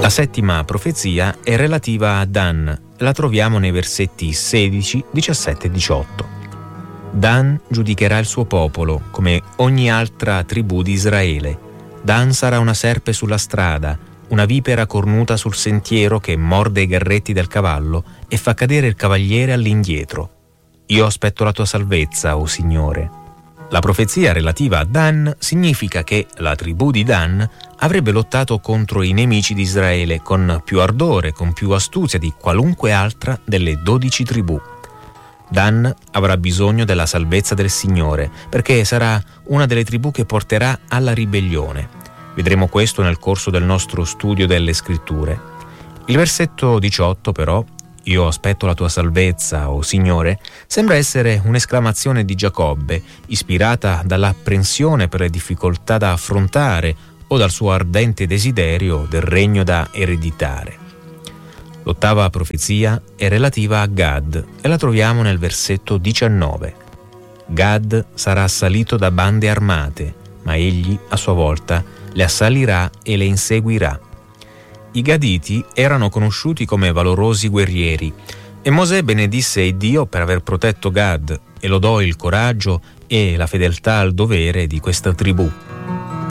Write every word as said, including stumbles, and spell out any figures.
La settima profezia è relativa a Dan, la troviamo nei versetti sedici, diciassette e diciotto. Dan giudicherà il suo popolo come ogni altra tribù di Israele. Dan sarà una serpe sulla strada, una vipera cornuta sul sentiero che morde i garretti del cavallo e fa cadere il cavaliere all'indietro. Io aspetto la tua salvezza, o Signore. La profezia relativa a Dan significa che la tribù di Dan avrebbe lottato contro i nemici di Israele con più ardore, con più astuzia di qualunque altra delle dodici tribù. Dan avrà bisogno della salvezza del Signore, perché sarà una delle tribù che porterà alla ribellione. Vedremo questo nel corso del nostro studio delle Scritture. Il versetto diciotto, però, io aspetto la tua salvezza, o Signore, sembra essere un'esclamazione di Giacobbe, ispirata dall'apprensione per le difficoltà da affrontare o dal suo ardente desiderio del regno da ereditare. L'ottava profezia è relativa a Gad e la troviamo nel versetto diciannove. Gad sarà assalito da bande armate, ma egli, a sua volta, le assalirà e le inseguirà. I Gaditi erano conosciuti come valorosi guerrieri e Mosè benedisse Dio per aver protetto Gad e lodò il coraggio e la fedeltà al dovere di questa tribù.